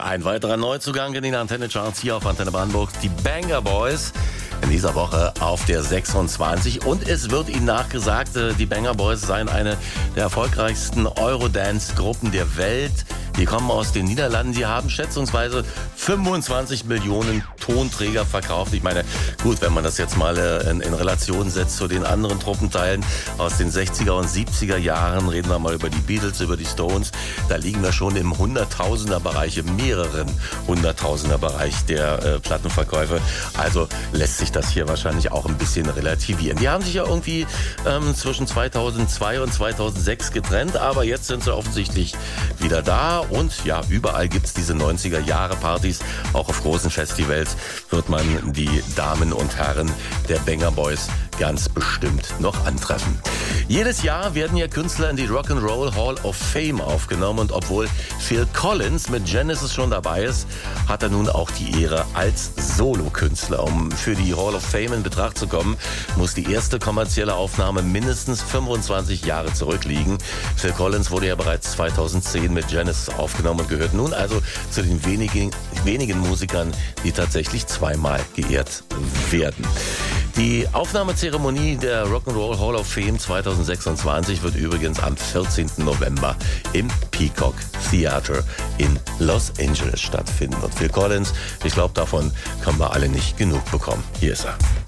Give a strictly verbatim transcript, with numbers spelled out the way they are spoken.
Ein weiterer Neuzugang in den Antenne-Charts hier auf Antenne Brandenburg, die Banger Boys. In dieser Woche auf der sechsundzwanzig. Und es wird ihnen nachgesagt, die Banger Boys seien eine der erfolgreichsten Eurodance-Gruppen der Welt. Die kommen aus den Niederlanden. Sie haben schätzungsweise fünfundzwanzig Millionen Tonträger verkauft. Ich meine, gut, wenn man das jetzt mal in, in Relation setzt zu den anderen Truppenteilen aus den sechziger und siebziger Jahren, reden wir mal über die Beatles, über die Stones, da liegen wir schon im Hunderttausender-Bereich, im mehreren Hunderttausender-Bereich der äh, Plattenverkäufe. Also lässt sich das hier wahrscheinlich auch ein bisschen relativieren. Die haben sich ja irgendwie ähm, zwischen zweitausendzwei und zweitausendsechs getrennt, aber jetzt sind sie offensichtlich wieder da. Und ja, überall gibt's diese neunziger-Jahre-Partys. Auch auf großen Festivals wird man die Damen und Herren der Banger Boys ganz bestimmt noch antreffen. Jedes Jahr werden ja Künstler in die Rock'n'Roll Hall of Fame aufgenommen. Und obwohl Phil Collins mit Genesis schon dabei ist, hat er nun auch die Ehre als Solokünstler. Um für die Hall of Fame in Betracht zu kommen, muss die erste kommerzielle Aufnahme mindestens fünfundzwanzig Jahre zurückliegen. Phil Collins wurde ja bereits zweitausendzehn mit Genesis aufgenommen und gehört nun also zu den wenigen, wenigen Musikern, die tatsächlich zweimal geehrt werden. Die Aufnahmezeremonie der Rock'n'Roll Hall of Fame zweitausendsechsundzwanzig wird übrigens am vierzehnten November im Peacock Theater in Los Angeles stattfinden. Und Phil Collins, ich glaube, davon können wir alle nicht genug bekommen. Hier ist er.